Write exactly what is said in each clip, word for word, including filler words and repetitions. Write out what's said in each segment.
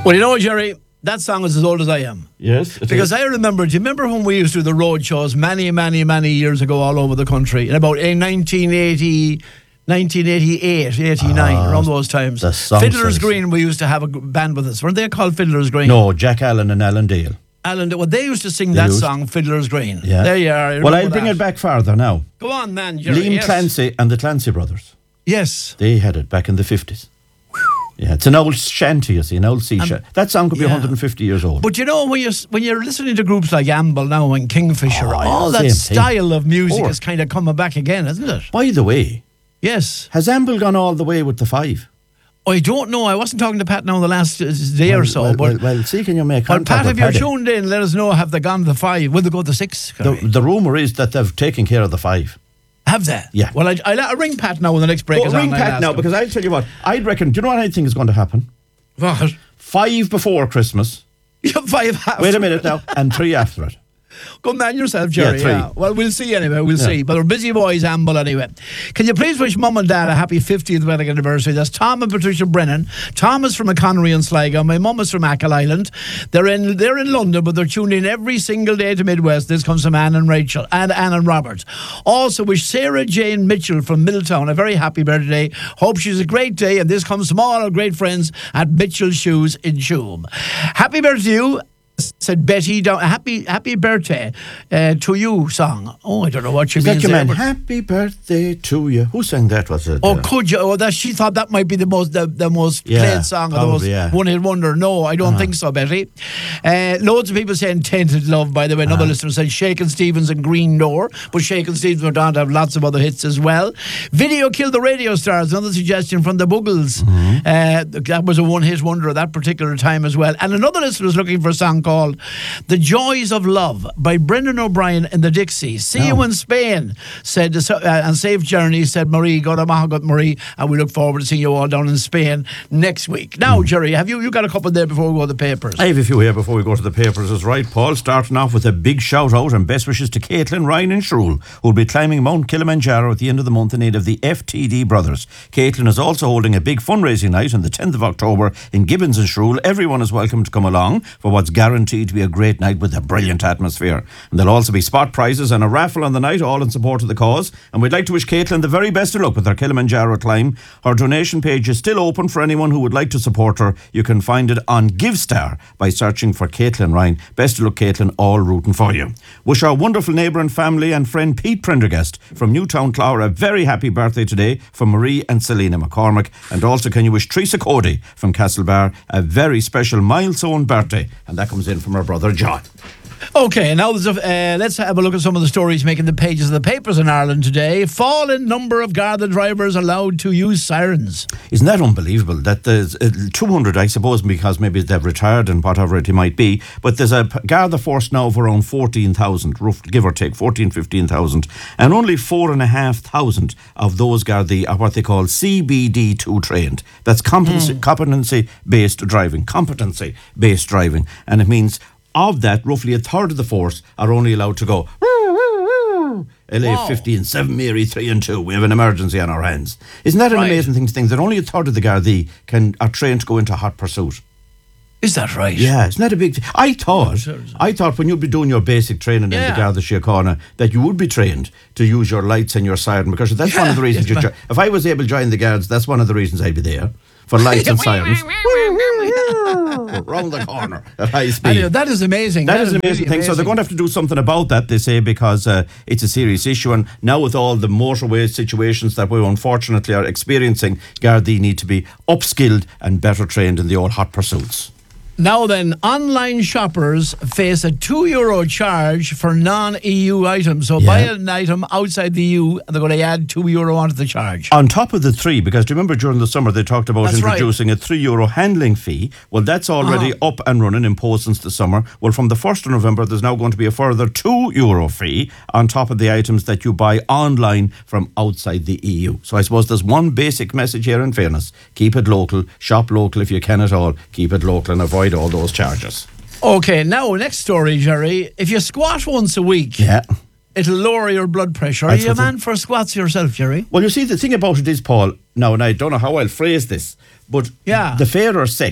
Well, you know, Jerry, that song is as old as I am. Yes. Because I remember, do you remember when we used to do the road shows many, many, many years ago all over the country? In about nineteen eighty, nineteen eighty-eight, eighty-nine, Ah, around those times. the song Fiddler's says- Green, we used to have a g- band with us. Weren't they called Fiddler's Green? No, Jack Allen and Alan Dale. Alan, well, they used to sing They that used- song, Fiddler's Green. Yeah. There you are. I Well, remember I'll bring that. it back farther now. Go on, man, Jerry. Liam yes. Clancy and the Clancy brothers. Yes. They had it back in the fifties. Yeah, it's an old shanty, you see, an old sea shanty. That song could be yeah. one hundred fifty years old. But you know, when you're, when you're listening to groups like Amble now and Kingfisher, Oh, yeah, all that same thing. style of music Or- is kind of coming back again, isn't it? By the way, Yes. has Amble gone all the way with the five? I don't know. I wasn't talking to Pat now the last uh, day or so. well, but well, well, see, can you make well, contact Pat, if with you're Paddy? tuned in, let us know. Have they gone to the five? Will they go to the six? The, the rumour is that they've taken care of the five. Have they? Yeah. Well, I, I'll, I'll ring Pat now when the next break But is ring on. I'll Pat ask now, him. because I'll tell you what, I'd reckon, do you know what I think is going to happen? What? Five before Christmas, You have five after. wait a minute now, and three after it. Good man yourself, Jerry. Yeah, three. Yeah. Well, we'll see anyway. We'll Yeah. see. But we're busy boys, Amble anyway. Can you please wish Mum and Dad a happy fiftieth wedding anniversary? That's Tom and Patricia Brennan. Tom is from Connery and Sligo. My mum is from Achill Island. They're in they're in London, but they're tuned in every single day to Midwest. This comes from Anne and Rachel and Anne and Robert. Also wish Sarah Jane Mitchell from Middletown a very happy birthday. Hope she's a great day. And this comes from all our great friends at Mitchell Shoes in Shoom. Happy birthday to you. Said Betty down. Happy happy birthday uh, to you song. Oh, I don't know what she Is means that your there, man? but- Happy birthday to you. Who sang that? Was it? Oh, uh, could you? Oh, that she thought that might be the most the, the most Yeah, played song or the most probably, yeah. one hit wonder. No, I don't think so, Betty. Uh, loads of people saying Tainted Love. By the way, another listener said Shakin' Stevens and Green Door, but Shakin' Stevens went on to have lots of other hits as well. Video Killed the Radio Stars. Another suggestion from the Buggles. Mm-hmm. Uh, that was a one hit wonder at that particular time as well. And another listener was looking for a song called The Joys of Love by Brendan O'Brien and the Dixies. See you Oh. in Spain, said uh, and safe journey, said Marie. God Mahagot Marie, and we look forward to seeing you all down in Spain next week. Now, Jerry, have you you got a couple there before we go to the papers? I have a few here before we go to the papers, is right, Paul. Starting off with a big shout out and best wishes to Caitlin, Ryan and Shruel, who will be climbing Mount Kilimanjaro at the end of the month in aid of the F T D brothers. Caitlin is also holding a big fundraising night on the tenth of October in Gibbons and Shruel. Everyone is welcome to come along for what's guaranteed to be a great night with a brilliant atmosphere. And there'll also be spot prizes and a raffle on the night, all in support of the cause. And we'd like to wish Caitlin the very best of luck with her Kilimanjaro climb. Her donation page is still open for anyone who would like to support her. You can find it on GiveStar by searching for Caitlin Ryan. Best of luck, Caitlin, all rooting for you. Wish our wonderful neighbour and family and friend Pete Prendergast from Newtown Clogher a very happy birthday today from Marie and Selena McCormick. And also can you wish Teresa Cody from Castlebar a very special milestone birthday. And that comes in from her brother John. Okay, now there's a, uh, let's have a look at some of the stories making the pages of the papers in Ireland today. Fall in number of Garda drivers allowed to use sirens. Isn't that unbelievable that there's uh, two hundred, I suppose, because maybe they've retired and whatever it might be, but there's a Garda force now of around fourteen thousand, rough, give or take fourteen, fifteen thousand, and only four and a half thousand of those Gardaí are what they call C B D two trained. That's competency, Mm. competency-based driving, competency-based driving, and it means of that, roughly a third of the force are only allowed to go L A Wow. fifteen, seven Mary, three and two. We have an emergency on our hands. Isn't that an Right. amazing thing to think that only a third of the Gardaí can are trained to go into hot pursuit? Is that right? Yeah, isn't that a big thing? I thought, I thought when you'd be doing your basic training in Yeah. the Garda Síochána that you would be trained to use your lights and your siren, because that's one of the Yeah, reasons yes, you. ma'am. Jo- if I was able to join the Guards, that's one of the reasons I'd be there for lights and sirens. Round the corner at high speed. Anyway, that is amazing. That is an really amazing thing. So they're going to have to do something about that, they say, because uh, it's a serious issue. And now with all the motorway situations that we unfortunately are experiencing, Gardaí need to be upskilled and better trained in the old hot pursuits. Now then, online shoppers face a two euro charge for non-E U items. So Yeah. buy an item outside the E U and they're going to add two euro onto the charge. On top of the three, because do you remember during the summer they talked about That's right. introducing a three euro handling fee? Well, that's already Uh-huh. up and running, imposed since the summer. Well, from the first of November, there's now going to be a further two euro fee on top of the items that you buy online from outside the E U. So I suppose there's one basic message here in fairness. Keep it local, shop local if you can at all. Keep it local and avoid all those charges. Okay, now next story, Jerry. If you squat once a week, Yeah. it'll lower your blood pressure. Are That's you a what the- man for squats yourself, Jerry? Well, you see, the thing about it is, Paul, now, and I don't know how I'll phrase this, but Yeah. the fairer sex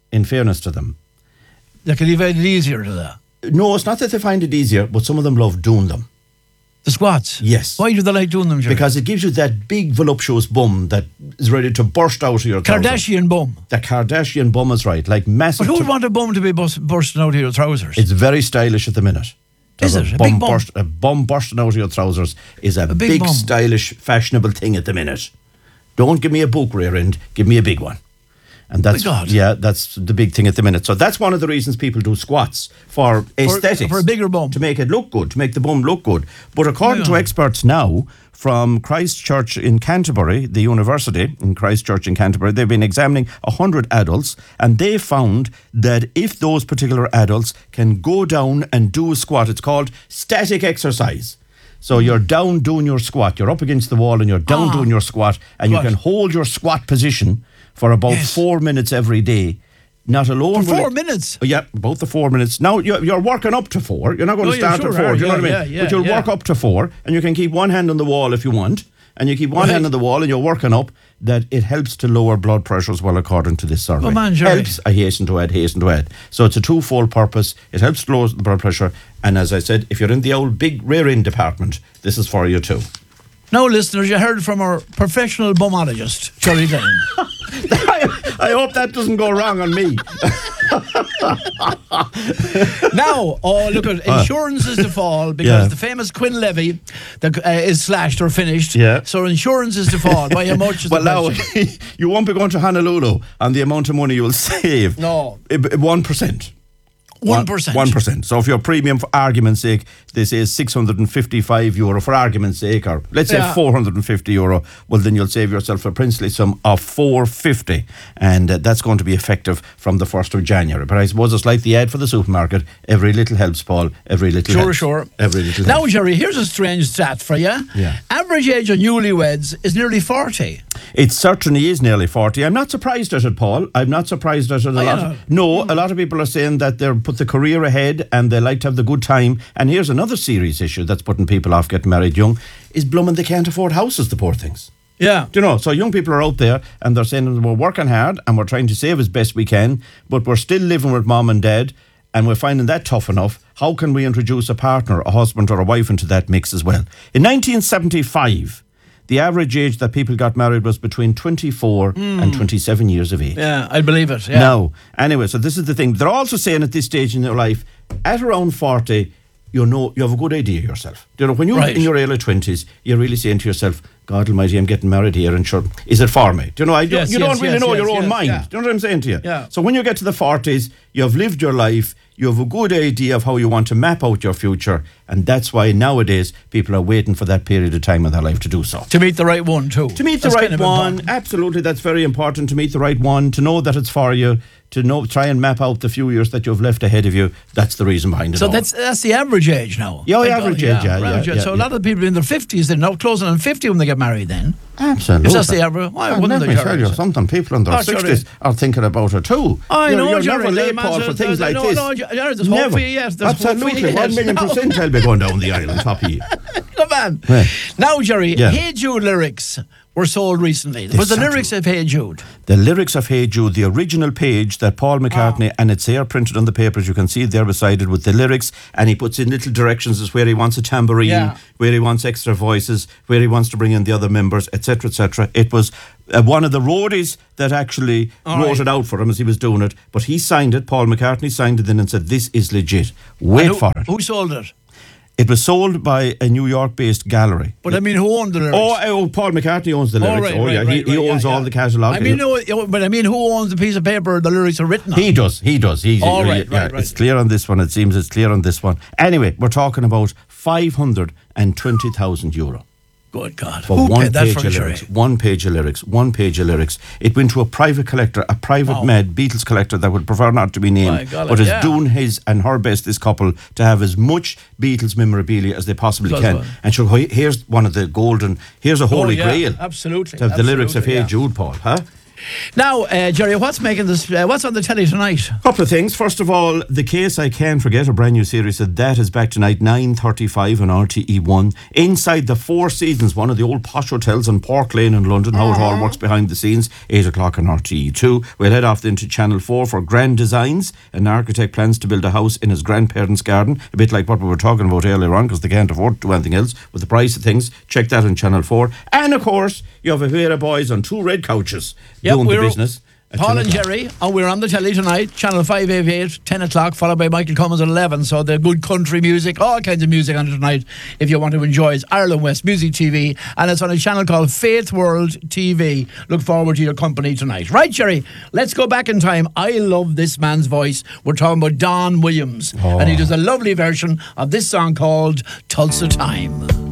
in fairness to them. They can even find it easier to that. No, it's not that they find it easier, but some of them love doing them. The squats? Yes. Why do they like doing them, Jerry? Because it gives you that big voluptuous bum that is ready to burst out of your trouser. Kardashian bum. The Kardashian bum is right, like massive. But who would t- want a bum to be bus- bursting out of your trousers? It's very stylish at the minute. Is There's it? A big bum? burst, a bum bursting out of your trousers is a, A big big, bum. stylish, fashionable thing at the minute. Don't give me a book rear end, give me a big one. And that's My God. yeah, that's the big thing at the minute. So that's one of the reasons people do squats for aesthetics, for a bigger bum. to make it look good, to make the bum look good. But according to Yeah. experts now from Christ Church in Canterbury, the university in Christ Church in Canterbury, they've been examining a hundred adults, and they found that if those particular adults can go down and do a squat, it's called static exercise. So you're down doing your squat, you're up against the wall and you're down Ah. doing your squat, and you Right. can hold your squat position for about Yes. four minutes every day. Not alone. For will four it- minutes? Oh, yeah, about the four minutes. Now you're, you're working up to four. You're not going Oh, to yeah, start sure at four. are. Do you know Yeah, what I mean? yeah, yeah, but you'll yeah. work up to four, and you can keep one hand on the wall if you want, and you keep one Right. hand on the wall, and you're working up. That it helps to lower blood pressure as well, according to this survey. Oh, man, Jerry. Helps. I hasten to add, hasten to add. So it's a twofold purpose. It helps to lower the blood pressure, and as I said, if you're in the old big rear end department, this is for you too. Now, listeners, you heard from our professional bumologist, Jerry Glenn. I hope that doesn't go wrong on me. Now, oh, look, at insurance is to fall because Uh. Yeah. the famous Quinn levy that, uh, is slashed or finished. Yeah. So insurance is to fall. By how much is Well, the now, question? you won't be going to Honolulu on the amount of money you'll save. No. one percent. One percent. One percent. So if your premium, for argument's sake, they say is six hundred and fifty-five euro for argument's sake, or let's say Yeah. four hundred and fifty euro. Well, then you'll save yourself a princely sum of four fifty, and uh, that's going to be effective from the first of January. But I suppose it's like the ad for the supermarket: every little helps, Paul. Every little Sure, helps. sure. Every little Now, helps. Jerry, here's a strange stat for you. Yeah. Average age of newlyweds is nearly forty. It certainly is nearly forty. I'm not surprised at it, Paul. I'm not surprised at it a Oh, lot. yeah. No, a lot of people are saying that they're put the career ahead and they like to have the good time. And here's another serious issue that's putting people off getting married young, is blooming they can't afford houses, the poor things. Yeah. Do you know? So young people are out there and they're saying we're working hard and we're trying to save as best we can, but we're still living with mom and dad and we're finding that tough enough. How can we introduce a partner, a husband or a wife into that mix as well? In nineteen seventy-five, the average age that people got married was between twenty-four and twenty-seven years of age. Yeah, I believe it. Yeah. Now, anyway, so this is the thing. They're also saying at this stage in your life, at around forty, you know, you have a good idea of yourself. You know, when you're Right. in your early twenties, you're really saying to yourself, God almighty, I'm getting married here, and sure, is it for me? Do you know, I don't, Yes, you yes, don't really yes, know yes, your own yes, mind. yeah. Do you know what I'm saying to you? Yeah. So when you get to the forties, you have lived your life, you have a good idea of how you want to map out your future, and that's why nowadays people are waiting for that period of time in their life to do so. To meet the right one, too. To meet That's the right kind of one, important. absolutely, that's very important. To meet the right one, to know that it's for you, to know, try and map out the few years that you've left ahead of you. That's the reason behind it So all. that's that's the average age now. Yeah, Thank average God, age, yeah, yeah, average yeah, age. So a yeah. lot of people in their fifties, they're now closing on fifty when they get married then. Absolutely. If that's the average, why And wouldn't let they, me tell Jerry? you something. People in their Oh, Jerry. sixties are thinking about it too. I you're, know, you're Jerry. never late, the Paul, man for says things there's- like no, this. No, Jerry, there's hope Never. for you, yes. There's hope for Absolutely. you, One yes. million No. percent I'll be going down the aisle on top of you. Come on. Right. Now, Jerry, Yeah. Hey Jude lyrics were sold recently. They was the certainly- lyrics of Hey Jude? The lyrics of Hey Jude, the original page that Paul McCartney, and it's here printed on the papers, you can see it there beside it with the lyrics, and he puts in little directions as where he wants a tambourine, Yeah. where he wants extra voices, where he wants to bring in the other members, et cetera, et cetera. It was uh, one of the roadies that actually All wrote right. it out for him as he was doing it, but he signed it, Paul McCartney signed it in and said, this is legit. Wait And who, for it. Who sold it? It was sold by a New York-based gallery. But I mean, who owned the lyrics? Oh, oh, Paul McCartney owns the Oh, lyrics. right, oh, right, yeah, right, he, he right, owns yeah, all yeah. the catalogue. I mean, no, but I mean, who owns the piece of paper the lyrics are written on? He does, he does. He's, All yeah, right, yeah, right, right. It's clear on this one. It seems it's clear on this one. Anyway, we're talking about five hundred twenty thousand euro Good God. for Who one paid that page for of Jerry? lyrics. One page of lyrics. One page of lyrics. It went to a private collector, a private Wow. mad Beatles collector that would prefer not to be My named, God, but is yeah. doing his and her best, this couple, to have as much Beatles memorabilia as they possibly Does can. well. And sure, here's one of the golden, here's a holy Oh, yeah, grail. absolutely. To have the lyrics of absolutely, Hey yeah. Jude, Paul, huh? Now, uh, Jerry, what's making this? Uh, what's on the telly tonight? Couple of things. First of all, The Case I Can't Forget, a brand new series. So that is back tonight, nine thirty-five on R T E one. Inside the Four Seasons, one of the old posh hotels on Park Lane in London, how it all works behind the scenes, eight o'clock on R T E two. We'll head off then to Channel four for Grand Designs. An architect plans to build a house in his grandparents' garden, a bit like what we were talking about earlier on, because they can't afford to do anything else with the price of things. Check that on Channel four. And of course, you have a pair of boys on two red couches Yep, doing the we're- business. at Paul ten and o'clock. Jerry, and we're on the telly tonight, Channel five eighty-eight, ten o'clock, followed by Michael Cummins at eleven. So the good country music, all kinds of music on it tonight, if you want to enjoy. It's Ireland West Music T V, and it's on a channel called Faith World T V. Look forward to your company tonight. Right, Jerry, let's go back in time. I love this man's voice. We're talking about Don Williams, Oh. and he does a lovely version of this song called Tulsa Time.